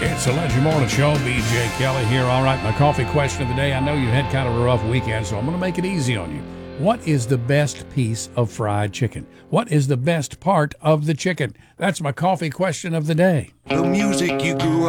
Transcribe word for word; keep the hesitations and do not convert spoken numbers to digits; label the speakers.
Speaker 1: It's the Legend Morning Show. B J Kelly here. All right, my coffee question of the day. I know you had kind of a rough weekend, so I'm going to make it easy on you. What is the best piece of fried chicken? What is the best part of the chicken? That's my coffee question of the day.
Speaker 2: The music you grew